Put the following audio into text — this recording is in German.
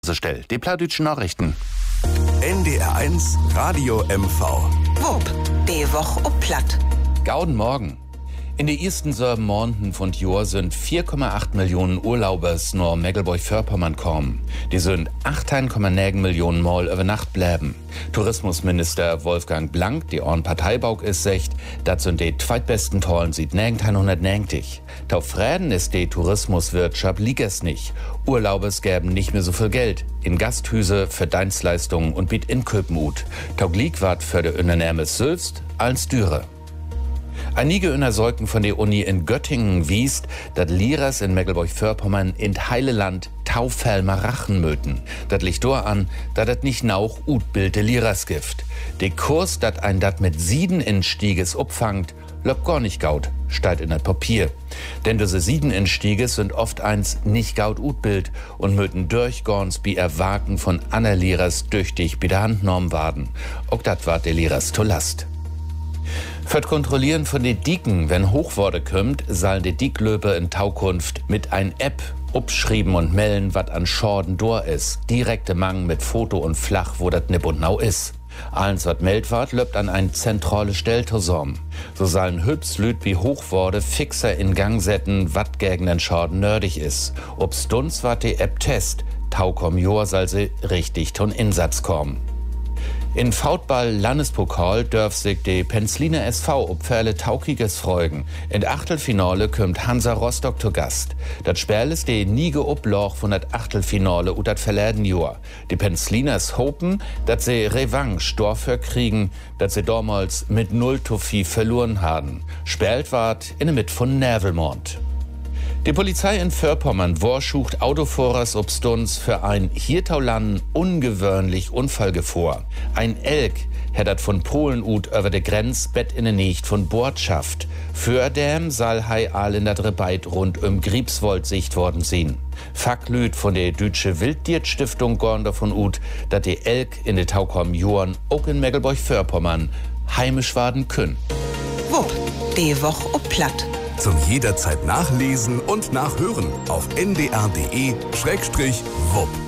Stell, die Plattdütschen Nachrichten. NDR1 Radio MV. Wupp, die Woche ob Platt. Gauden Morgen. In den ersten 7 Monaten von Jahr sind 4,8 Millionen Urlaubers nur Mecklenburg-Vorpommern kommen. Die sind 18,9 Millionen Mal über Nacht bleiben. Tourismusminister Wolfgang Blank, die Orn Parteibauk ist, sagt, das sind die zweitbesten Tollen seit 1990. Tauf Fräden ist die Tourismuswirtschaft liegt es nicht. Urlaubers gäben nicht mehr so viel Geld. In Gasthüse für Dienstleistungen und biet Inköpen ut. Tauglik wat für de Unternehmens selbst als Düre. Einige Untersuchungen von der Uni in Göttingen wiest, dass Lehrers in Mecklenburg-Vorpommern in heile Land Taufhelmer rachen möten. Das liegt daran, dass das nicht nauch utbilde Lehrers gibt. Der Kurs, dat ein dat mit 7 Instieges upfangt, löbt gar nicht gaut, steht in das Papier. Denn diese 7 Instieges sind oft eins nicht gaut utbild und möten durchgorns bi Erwaken von aner Lehrers tüchtig bi der Hand norm waden. Auch dat ward der Lehrers to Last. Für das Kontrollieren von den Dieken, wenn Hochworde kommt, sollen die Dieklöper in Taukunft mit ein App upschrieben und melden, wat an Schorden dor ist. Direkte Mang mit Foto und Flach, wo dat nipp und nau ist. Allens wat meldt ward, löbt an ein zentrale Stelltosom. So sollen hübs Lüt wie Hochworde fixer in Gang setzen, wat gegen den Schorden nördig ist. Ob's dunst wat die App test, taukom Jor soll sie richtig ton Insatz kommen. In Fautball-Landespokal dürf sich die Penzliner SV ob Pferle Taukiges freugen. In der Achtelfinale kommt Hansa Rostock zu Gast. Das Spiel ist die niege Obloch von das Achtelfinale und das verleden Jahr. Die Penzliners hoffen, dass sie Revanche dafür kriegen, dass sie damals mit 0:4 verloren haben. Spielt ward in der Mitte von Nervelmond. Die Polizei in Vorpommern vorschucht Autofahrers obstunds für ein hiertaulan ungewöhnlich Unfallgefahr. Ein Elk hättert von Polen ut über de Grenz Bett in der Nächt von Bordschaft. Für dem soll hei all in der Rebeit rund Griebswold sicht worden sein. Facklüt von der Deutsche Wildtierstiftung gorn davon ut, dass die Elk in de Taukom Joren auch in Mecklenburg-Vorpommern heimisch werden können. Wupp, die Woche ob Platt. Zum jederzeit nachlesen und nachhören auf ndr.de/wupp.